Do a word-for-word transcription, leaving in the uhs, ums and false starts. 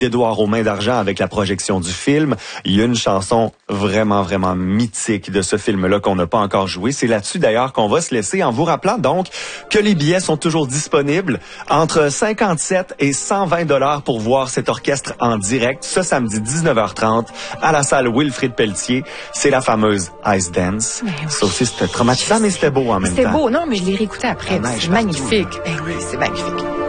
Édouard aux mains d'argent avec la projection du film. Il y a une chanson vraiment, vraiment mythique de ce film-là qu'on n'a pas encore joué. C'est là-dessus d'ailleurs qu'on va se laisser en vous rappelant donc que les billets sont toujours disponibles entre cinquante-sept et cent vingt dollars pour voir cet orchestre en direct ce samedi dix-neuf heures trente à la salle Wilfrid Pelletier. C'est la fameuse Ice Dance. Oui. Ça aussi, c'était traumatisant, mais c'était beau en même temps. C'était beau, non, mais je l'ai réécouté après. Ah, C'est magnifique. Ben oui, c'est magnifique.